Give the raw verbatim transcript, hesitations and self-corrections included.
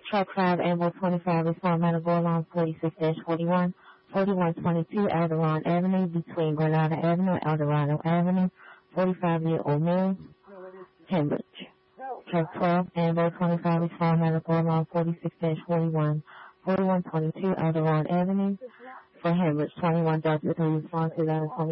Truck five, Amber twenty-five, respond medical along forty-six dash forty-one, forty-one twenty-two Alderaan Avenue, between Granada Avenue and Eldorado Avenue, forty-five-year-old male, Cambridge. Truck twelve, Amber twenty-five, respond medical along forty-six dash forty-one, forty-one twenty-two Alderaan Avenue, for Cambridge, twenty-one Delta three, respond two thousand twenty.